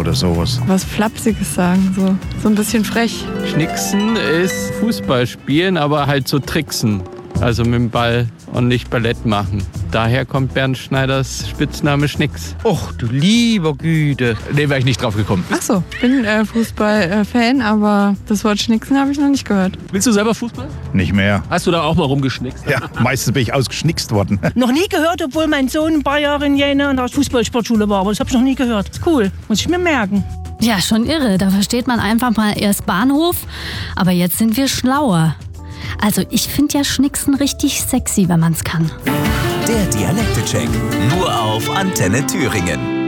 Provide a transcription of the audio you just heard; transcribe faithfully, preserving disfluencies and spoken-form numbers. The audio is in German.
oder sowas. Was Flapsiges sagen, so, so ein bisschen frech. Schnicksen ist Fußball spielen, aber halt so tricksen. Also mit dem Ball und nicht Ballett machen. Daher kommt Bernd Schneiders Spitzname Schnicks. Och, du lieber Güte. Nee, wäre ich nicht drauf gekommen. Ach so, ich bin äh, Fußball-Fan, aber das Wort Schnicksen habe ich noch nicht gehört. Willst du selber Fußball? Nicht mehr. Hast du da auch mal rumgeschnickst? Ja, meistens bin ich ausgeschnickst worden. Noch nie gehört, obwohl mein Sohn ein paar Jahre in Jena an der Fußballsportschule war. Aber das habe ich noch nie gehört. Ist cool, muss ich mir merken. Ja, schon irre. Da versteht man einfach mal erst Bahnhof. Aber jetzt sind wir schlauer. Also ich finde ja Schnicksen richtig sexy, wenn man es kann. Der Dialekte-Check. Nur auf Antenne Thüringen.